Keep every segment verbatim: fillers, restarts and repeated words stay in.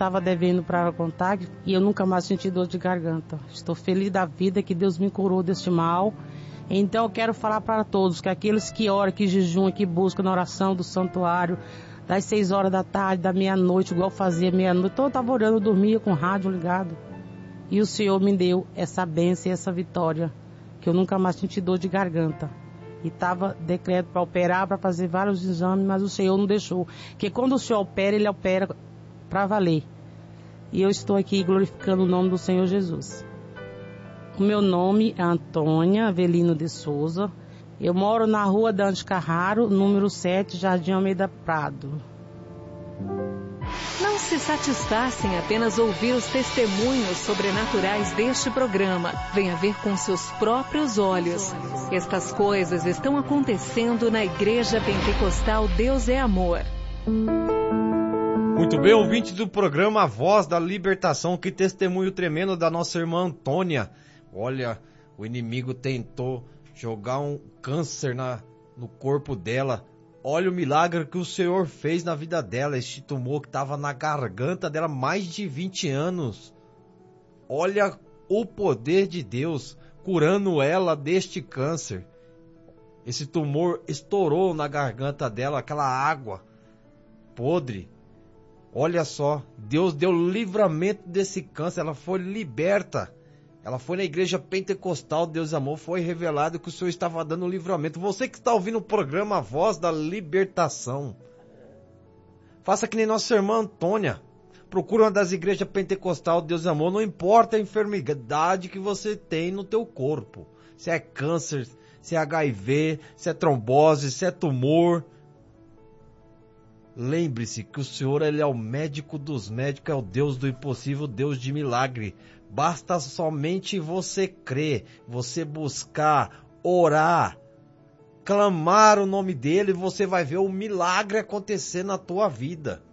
estava devendo para ela contar e eu nunca mais senti dor de garganta. Estou feliz da vida que Deus me curou deste mal. Então eu quero falar para todos que aqueles que oram, que jejuam, que buscam na oração do santuário, das seis horas da tarde, da meia-noite, igual fazia meia-noite, então eu estava orando, eu dormia com o rádio ligado. E o Senhor me deu essa bênção e essa vitória, que eu nunca mais senti dor de garganta. E estava decreto para operar, para fazer vários exames, mas o Senhor não deixou. Porque quando o Senhor opera, Ele opera para valer. E eu estou aqui glorificando o nome do Senhor Jesus. O meu nome é Antônia Avelino de Souza. Eu moro na rua Dante Carraro, número sete, Jardim Almeida Prado. Não se satisfaça em apenas ouvir os testemunhos sobrenaturais deste programa. Venha ver com seus próprios olhos. Estas coisas estão acontecendo na Igreja Pentecostal Deus é Amor. Muito bem, ouvintes do programa A Voz da Libertação, que testemunho tremendo da nossa irmã Antônia. Olha, o inimigo tentou jogar um câncer na, no corpo dela. Olha o milagre que o Senhor fez na vida dela. Este tumor que estava na garganta dela há mais de vinte anos. Olha o poder de Deus curando ela deste câncer. Esse tumor estourou na garganta dela, aquela água podre. Olha só, Deus deu livramento desse câncer, ela foi liberta. Ela foi na igreja pentecostal, Deus Amor, foi revelado que o Senhor estava dando livramento. Você que está ouvindo o programa A Voz da Libertação, faça que nem nossa irmã Antônia. Procura uma das igrejas pentecostal, Deus Amor, não importa a enfermidade que você tem no teu corpo. Se é câncer, se é agá i vê, se é trombose, se é tumor. Lembre-se que o Senhor, Ele é o médico dos médicos, é o Deus do impossível, Deus de milagre. Basta somente você crer, você buscar, orar, clamar o nome dEle, e você vai ver o milagre acontecer na tua vida.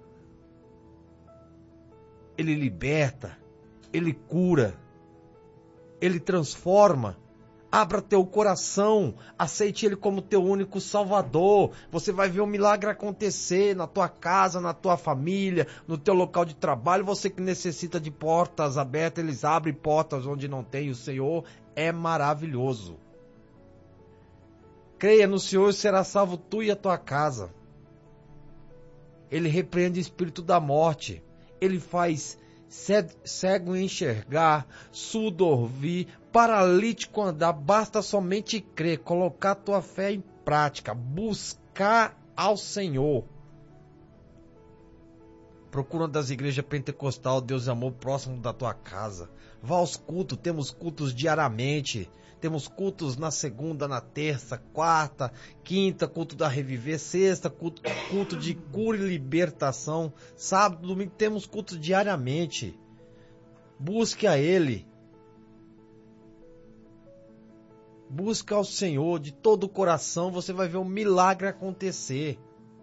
Ele liberta, Ele cura, Ele transforma. Abra teu coração, aceite Ele como teu único Salvador. Você vai ver um milagre acontecer na tua casa, na tua família, no teu local de trabalho. Você que necessita de portas abertas, eles abrem portas onde não tem. O Senhor é maravilhoso. Creia no Senhor e será salvo tu e a tua casa. Ele repreende o espírito da morte. Ele faz cego enxergar, surdo ouvir, paralítico andar. Basta somente crer, colocar tua fé em prática, buscar ao Senhor. Procura uma das igrejas pentecostal Deus e Amor próximo da tua casa. Vá aos cultos, temos cultos diariamente. Temos cultos na segunda, na terça, quarta, quinta, culto da Reviver, sexta, culto, culto de cura e libertação. Sábado, domingo, temos cultos diariamente. Busque a Ele. Busque ao Senhor de todo o coração, você vai ver um milagre acontecer.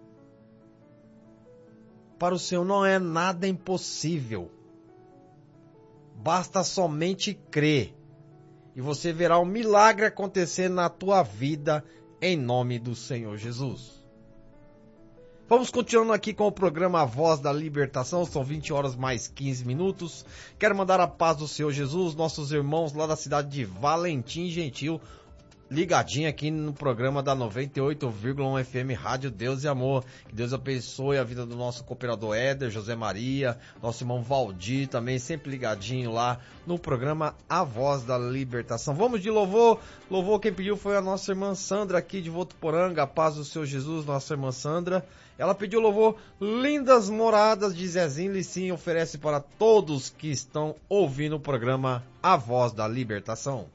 Para o Senhor não é nada impossível. Basta somente crer. E você verá um milagre acontecer na tua vida, em nome do Senhor Jesus. Vamos continuando aqui com o programa A Voz da Libertação, são vinte horas mais quinze minutos. Quero mandar a paz do Senhor Jesus, nossos irmãos lá da cidade de Valentim Gentil, ligadinho aqui no programa da noventa e oito vírgula um F M Rádio Deus e Amor. Que Deus abençoe a vida do nosso cooperador Éder, José Maria, nosso irmão Valdir também, sempre ligadinho lá no programa A Voz da Libertação. Vamos de louvor. Louvor quem pediu foi a nossa irmã Sandra aqui de Votuporanga. A paz do Senhor Jesus, nossa irmã Sandra. Ela pediu louvor Lindas Moradas de Zezinho Licinho, oferece para todos que estão ouvindo o programa A Voz da Libertação.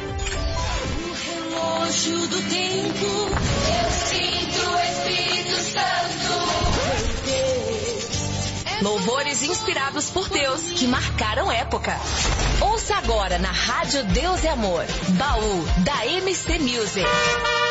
Relógio do tempo, eu sinto o Espírito Santo. Louvores inspirados por Deus que marcaram época. Ouça agora na Rádio Deus e Amor, Baú da M C Music.